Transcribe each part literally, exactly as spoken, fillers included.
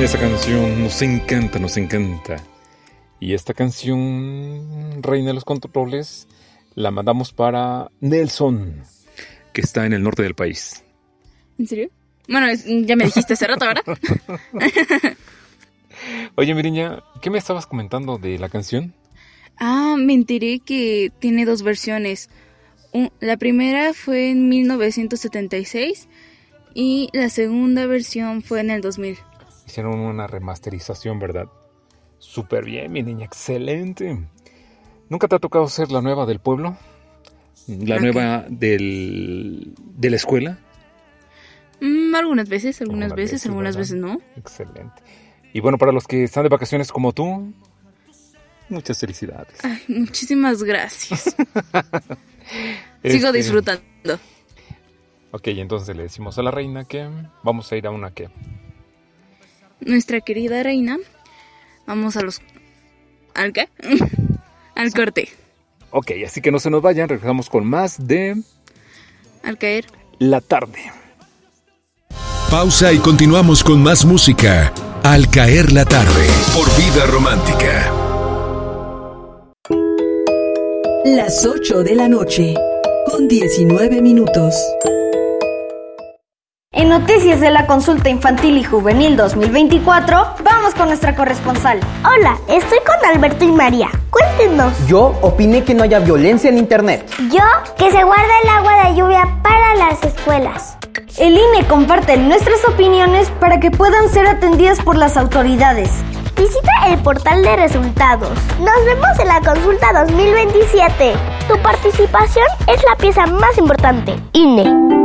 esta canción nos encanta, nos encanta. Y esta canción, Reina de los Controles, la mandamos para Nelson, que está en el norte del país. ¿En serio? Bueno, ya me dijiste hace rato, ¿verdad? Oye, Miriña, ¿qué me estabas comentando de la canción? Ah, me enteré que tiene dos versiones. La primera fue en mil novecientos setenta y seis y la segunda versión fue en el dos mil. Hicieron una remasterización, ¿verdad? Súper bien, mi niña, excelente. ¿Nunca te ha tocado ser la nueva del pueblo? ¿La okay. nueva del, de la escuela? Mm, algunas veces, algunas, algunas veces, veces, algunas ¿verdad? veces no. Excelente. Y bueno, para los que están de vacaciones como tú, muchas felicidades. Ay, muchísimas gracias. este... Sigo disfrutando. Ok, entonces le decimos a la reina que vamos a ir a una que... Nuestra querida reina, vamos a los... ¿Al qué? Al corte. Ok, así que no se nos vayan, regresamos con más de... Al caer la tarde. Pausa y continuamos con más música. Al caer la tarde, por Vida Romántica. Las ocho de la noche, con diecinueve minutos. En Noticias de la Consulta Infantil y Juvenil dos mil veinticuatro, vamos con nuestra corresponsal. Hola, estoy con Alberto y María. Cuéntenos. Yo opiné que no haya violencia en internet. Yo, que se guarda el agua de lluvia para las escuelas. El I N E comparte nuestras opiniones para que puedan ser atendidas por las autoridades. Visita el portal de resultados. Nos vemos en la consulta dos mil veintisiete. Tu participación es la pieza más importante. I N E.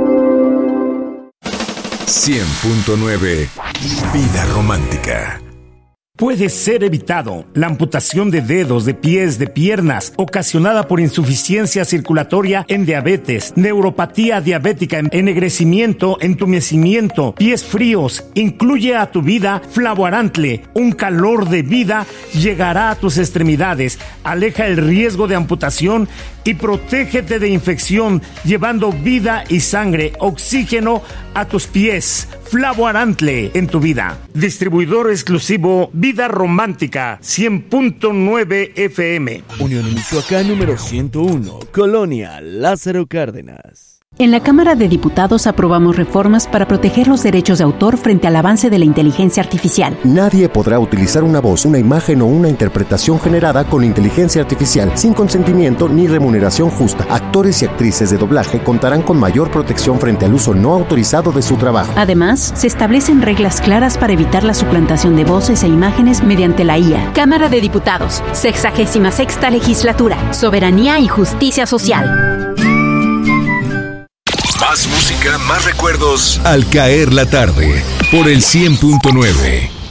cien punto nueve Vida Romántica. Puede ser evitado la amputación de dedos, de pies, de piernas, ocasionada por insuficiencia circulatoria en diabetes, neuropatía diabética, ennegrecimiento, entumecimiento, pies fríos. Incluye a tu vida Flavoarantle. Un calor de vida llegará a tus extremidades. Aleja el riesgo de amputación y protégete de infección, llevando vida y sangre, oxígeno a tus pies. Flavoarantle en tu vida. Distribuidor exclusivo Vida Romántica, cien punto nueve F M. Unión Michoacán número ciento uno, Colonia Lázaro Cárdenas. En la Cámara de Diputados aprobamos reformas para proteger los derechos de autor frente al avance de la inteligencia artificial. Nadie podrá utilizar una voz, una imagen o una interpretación generada con inteligencia artificial sin consentimiento ni remuneración justa. Actores y actrices de doblaje contarán con mayor protección frente al uso no autorizado de su trabajo. Además, se establecen reglas claras para evitar la suplantación de voces e imágenes mediante la I A. Cámara de Diputados, sexagésima sexta legislatura, soberanía y justicia social. Más música, más recuerdos. Al caer la tarde, por el cien punto nueve.